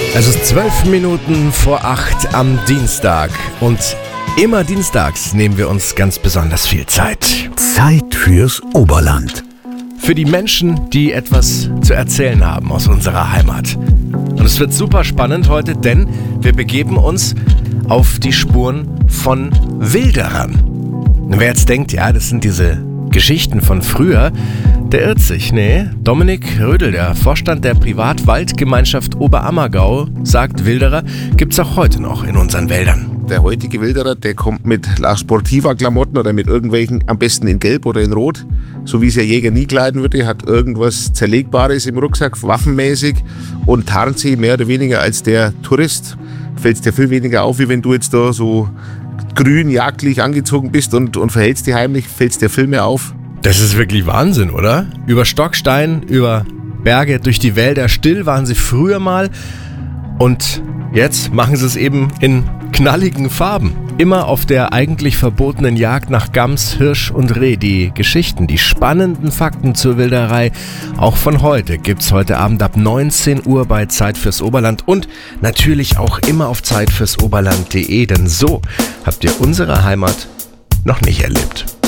Es ist 12 Minuten vor 8 am Dienstag und immer dienstags nehmen wir uns ganz besonders viel Zeit. Zeit fürs Oberland. Für die Menschen, die etwas zu erzählen haben aus unserer Heimat. Und es wird super spannend heute, denn wir begeben uns auf die Spuren von Wilderern. Und wer jetzt denkt, ja, das sind diese Geschichten von früher, der irrt sich. Nee, Dominik Rödel, der Vorstand der Privatwaldgemeinschaft Oberammergau, sagt, Wilderer gibt's auch heute noch in unseren Wäldern. Der heutige Wilderer, der kommt mit La Sportiva-Klamotten oder mit irgendwelchen, am besten in Gelb oder in Rot, so wie es der Jäger nie kleiden würde, hat irgendwas Zerlegbares im Rucksack, waffenmäßig, und tarnt sich mehr oder weniger als der Tourist. Fällt es dir viel weniger auf, wie wenn du jetzt da so grün jagdlich angezogen bist und verhältst dich heimlich, fällt es dir viel mehr auf. Das ist wirklich Wahnsinn, oder? Über Stockstein, über Berge, durch die Wälder, still waren sie früher mal und jetzt machen sie es eben in knalligen Farben. Immer auf der eigentlich verbotenen Jagd nach Gams, Hirsch und Reh. Die Geschichten, die spannenden Fakten zur Wilderei, auch von heute, gibt's heute Abend ab 19 Uhr bei Zeit fürs Oberland und natürlich auch immer auf zeitfürsoberland.de, denn so habt ihr unsere Heimat noch nicht erlebt.